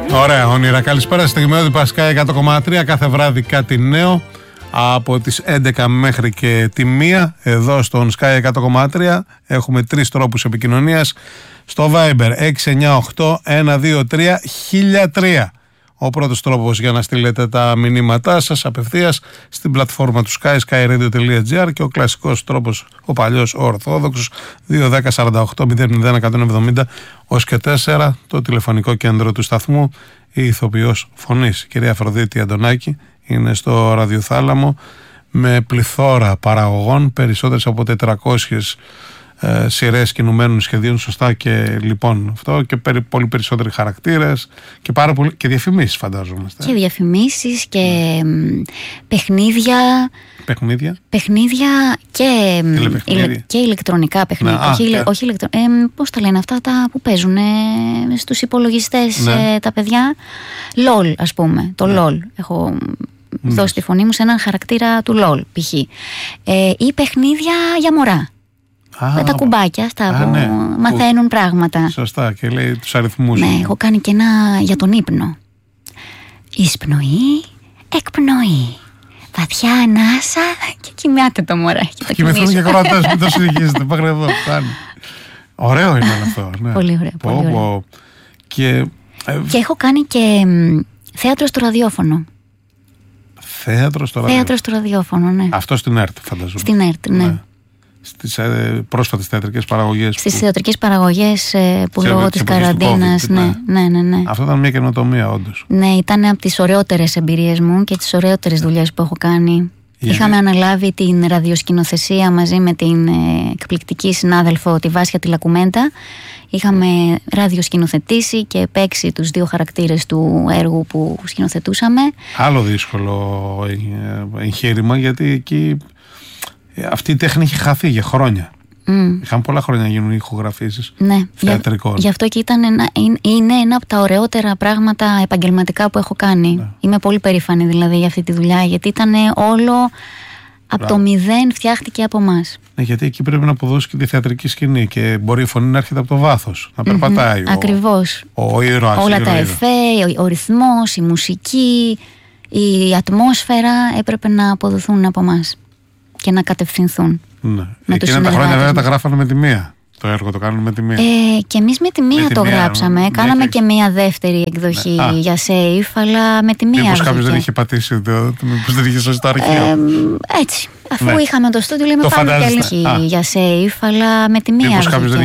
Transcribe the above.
Ωραία όνειρα. Καλησπέρα στη Στιγμιώδη Πασκά 100,3. Κάθε βράδυ κάτι νέο από τις 11 μέχρι και τη 1 εδώ στον Sky 100,3. Έχουμε 3 τρόπους επικοινωνίας. Στο Viber 698-123-1003. Ο πρώτος τρόπος για να στείλετε τα μηνύματά σας απευθείας στην πλατφόρμα του Sky, skyradio.gr, και ο κλασικός τρόπος, ο παλιός, ο ορθόδοξος, 210-48-001-170 ως και 4, το τηλεφωνικό κέντρο του σταθμού. Η ηθοποιός φωνής, η κυρία Αφροδίτη Αντωνάκη, είναι στο ραδιοθάλαμο με πληθώρα παραγωγών, περισσότερες από 400 σειρές κινουμένων σχεδίων, σωστά, και λοιπόν αυτό, και πολύ περισσότεροι χαρακτήρες και πάρα πολύ, και διαφημίσεις φαντάζομαι. Και διαφημίσεις και παιχνίδια και, και ηλεκτρονικά παιχνίδια. Όχι πώς τα λένε αυτά τα που παίζουν στους υπολογιστές, τα παιδιά. LOL, ας πούμε. Το LOL. Έχω δώσει τη φωνή μου σε έναν χαρακτήρα του LOL, π.χ. Ή παιχνίδια για μωρά. Με τα κουμπάκια, αυτά που μαθαίνουν πράγματα. Σωστά, και λέει τους αριθμούς. Ναι, έχω κάνει και ένα για τον ύπνο. Εισπνοή, εκπνοή. Βαθιά ανάσα και κοιμάται το μωράκι. Θα κοιμηθούν και κορατές, μην το συνεχίζετε. Μέχρι εδώ, φτάνει. Ωραίο είναι αυτό. Ναι. Πολύ ωραίο. Πολύ ωραίο. Και έχω κάνει και θέατρο στο ραδιόφωνο. Θέατρο στο ραδιόφωνο, ναι. Αυτό στην ΕΡΤ, φανταζόμαι. Στην ΕΡΤ, ναι. Στις πρόσφατες θεατρικές παραγωγές. Στις θεατρικές παραγωγές που λόγω της καραντίνας. Ναι. Αυτό ήταν μια καινοτομία, όντως. Ναι, ήταν από τις ωραιότερες εμπειρίες μου και τις ωραιότερες δουλειές που έχω κάνει. Είχαμε αναλάβει την ραδιοσκηνοθεσία μαζί με την εκπληκτική συνάδελφο τη Βάσια Τιλακουμέντα. Είχαμε ραδιοσκηνοθετήσει και παίξει τους 2 χαρακτήρες του έργου που σκηνοθετούσαμε. Άλλο δύσκολο εγχείρημα, γιατί εκεί αυτή η τέχνη είχε χαθεί για χρόνια. Είχαν πολλά χρόνια να γίνουν ηχογραφήσεις θεατρικών. Γι' αυτό και είναι ένα από τα ωραιότερα πράγματα επαγγελματικά που έχω κάνει. Ναι. Είμαι πολύ περήφανη δηλαδή για αυτή τη δουλειά, γιατί ήταν όλο από το μηδέν, φτιάχτηκε από εμάς. Ναι, γιατί εκεί πρέπει να αποδώσει και τη θεατρική σκηνή και μπορεί η φωνή να έρχεται από το βάθος, να περπατάει. Ακριβώς. Ο ήρωας. Όλα τα εφέ, ο ρυθμός, η μουσική, η ατμόσφαιρα έπρεπε να αποδοθούν από εμάς και να κατευθυνθούν. Ναι. Εκείνα τα χρόνια βέβαια τα γράφανε με τη μία. Το έργο το κάνουν με τη μία. Και εμείς με τη μία το γράψαμε. Κάναμε και μία δεύτερη εκδοχή για safe, αλλά με τη μία. Μήπως κάποιος δεν είχε πατήσει, μήπως δεν είχε σώσει το αρχείο. Έτσι. Αφού είχαμε το στούντιο, λέμε πάμε και για safe, αλλά με τη μία.